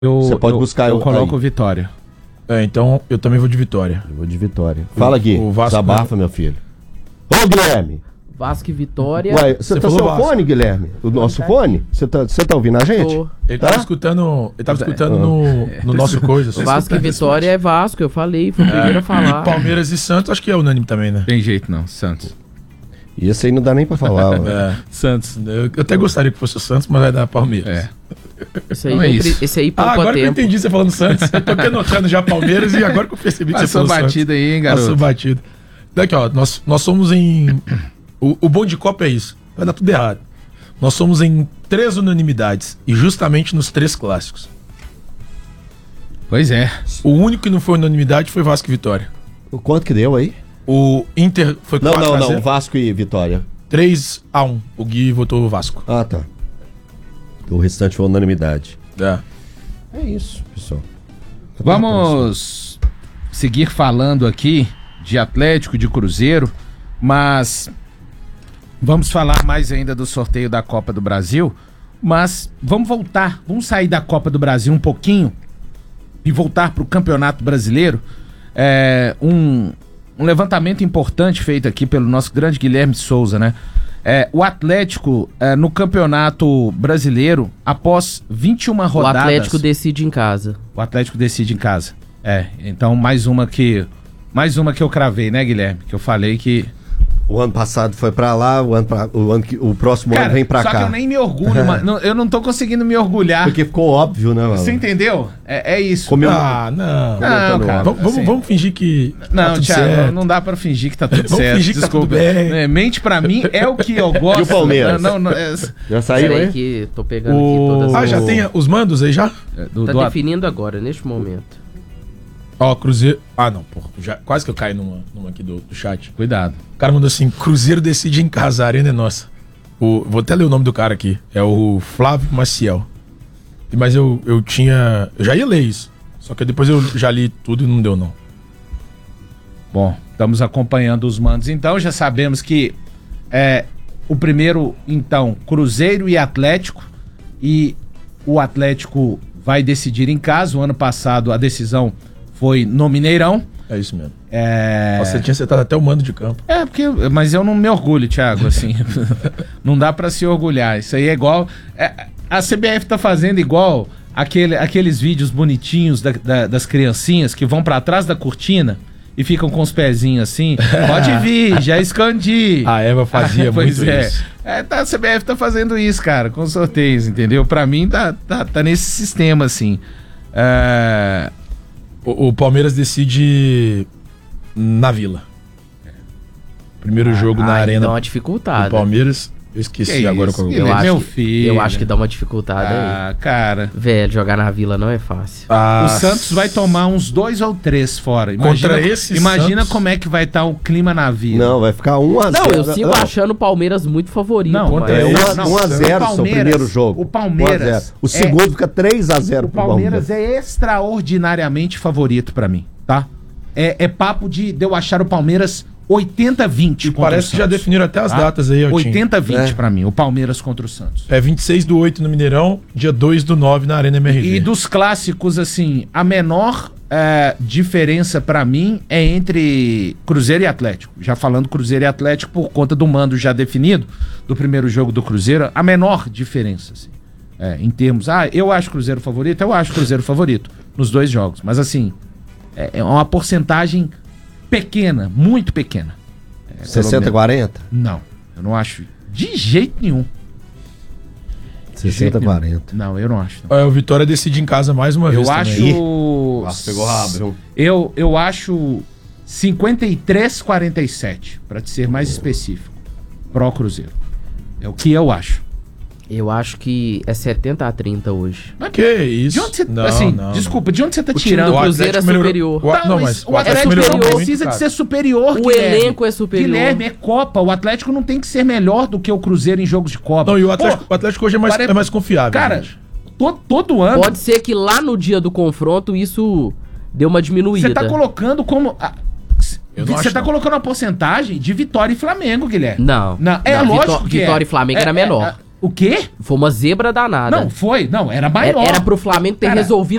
Você pode buscar. Eu coloco Vitória. Então eu também vou de Vitória. Eu vou de Vitória. Fala, Gui. O Vasco desabafa, meu filho. Ô, Guilherme. Vasco e Vitória. Ué, você tá sem o fone, Guilherme? O nosso fone? Você tá ouvindo a gente? Ele tava escutando, no nosso coisa. Vasco e Vitória é Vasco, eu falei, foi o primeiro a falar. E Palmeiras e Santos, acho que é unânime também, né? Tem jeito não, Santos. E esse aí não dá nem pra falar. Santos. Eu até gostaria que fosse o Santos, mas vai dar Palmeiras. Esse aí, esse aí pouco agora tempo. que eu entendi você falando Santos. Eu tô aqui anotando já Palmeiras e agora que eu percebi que você falou Santos. Passou batida aí, hein, garoto? Passou batida. Daqui, ó, nós somos em... O bom de Copa é isso. Vai dar tudo errado. Nós somos em 3 unanimidades. E justamente nos 3 clássicos. Pois é. O único que não foi unanimidade foi Vasco e Vitória. O quanto que deu aí? O Inter foi 4-0. Não. Vasco e Vitória. 3-1. O Gui votou Vasco. Ah, tá. O restante foi unanimidade. É isso, pessoal. Vamos seguir falando aqui de Atlético, de Cruzeiro, mas vamos falar mais ainda do sorteio da Copa do Brasil, mas vamos sair da Copa do Brasil um pouquinho e voltar para o Campeonato Brasileiro. Um levantamento importante feito aqui pelo nosso grande Guilherme Souza, né? O Atlético, no Campeonato Brasileiro, após 21 rodadas... O Atlético decide em casa. O Atlético decide em casa. Então mais uma que eu cravei, né, Guilherme? Que eu falei que... O ano passado foi pra lá, o próximo ano vem pra cá. Só que eu nem me orgulho, mano. Eu não tô conseguindo me orgulhar. Porque ficou óbvio, né, mano? Você entendeu? É isso. Não, cara. Vamos fingir que não, tá tudo Thiago, certo. Não dá pra fingir que tá tudo Vamos certo. fingir que Desculpa. tá tudo bem. Mente pra mim é o que eu gosto. E o Palmeiras? Já saiu, Peraí hein? que tô pegando aqui todas as... já tem os mandos aí já? Tá definindo agora, neste momento. Ó, Cruzeiro... não, porra. Quase que eu caí numa aqui do chat. Cuidado. O cara mandou assim, Cruzeiro decide em casa, a arena é nossa. Vou até ler o nome do cara aqui. É o Flávio Maciel. Mas eu já ia ler isso. Só que depois eu já li tudo e não deu, não. Bom, estamos acompanhando os mandos. Então, já sabemos que o primeiro, então, Cruzeiro e Atlético. E o Atlético vai decidir em casa. O ano passado a decisão foi no Mineirão. É isso mesmo. Você tinha acertado até o mando de campo. Mas eu não me orgulho, Thiago, assim. Não dá pra se orgulhar. Isso aí é igual... a CBF tá fazendo igual aqueles vídeos bonitinhos das criancinhas que vão pra trás da cortina e ficam com os pezinhos assim. Pode vir, já escondi. A Eva fazia muito isso. A CBF tá fazendo isso, cara, com sorteios, entendeu? Pra mim tá nesse sistema, assim. O Palmeiras decide na Vila. Primeiro jogo na arena. Dá uma dificultada. O Palmeiras, eu esqueci agora qual eu acho que dá uma dificuldade aí. Cara. Velho, jogar na Vila não é fácil. O Santos vai tomar uns 2 ou 3 fora. Imagina como é que vai estar o clima na Vila. Não, vai ficar 1-0. Não, eu sigo achando o Palmeiras muito favorito. Não, 1-0 o primeiro jogo. O Palmeiras. O segundo fica 3-0 pro Palmeiras. É extraordinariamente favorito pra mim, tá? É papo de eu achar o Palmeiras 80-20. E parece que já definiram até as datas aí. 80-20 pra mim, o Palmeiras contra o Santos. 26/8 no Mineirão, dia 2/9 na Arena MRV. E dos clássicos, assim, a menor diferença pra mim é entre Cruzeiro e Atlético. Já falando Cruzeiro e Atlético por conta do mando já definido do primeiro jogo do Cruzeiro, a menor diferença, assim. Em termos, eu acho Cruzeiro favorito, eu acho Cruzeiro favorito nos 2 jogos. Mas assim, é uma porcentagem pequena, muito pequena. 60-40? Não, eu não acho de jeito nenhum. 60-40. Não, eu não acho. Não. O Vitória decide em casa mais uma vez. Eu acho. Nossa, pegou rabo. Eu acho 53-47, pra te ser mais específico. Pró Cruzeiro. É o que eu acho. Eu acho que é 70-30 hoje. Mas que isso? De onde você, desculpa, de onde você tá tirando? O Cruzeiro é superior. Mas o Atlético precisa de ser superior, O elenco é superior. Guilherme, é Copa. O Atlético não tem que ser melhor do que o Cruzeiro em jogos de Copa. Não, e o Atlético hoje é mais confiável. Cara, todo ano... Pode ser que lá no dia do confronto isso deu uma diminuída. Você tá colocando como... Você tá colocando uma porcentagem de Vitória e Flamengo, Guilherme. Não. Lógico que Vitória e Flamengo era menor. O quê? Foi uma zebra danada. Não, foi. Não, era maior. Era pro Flamengo ter Cara, resolvido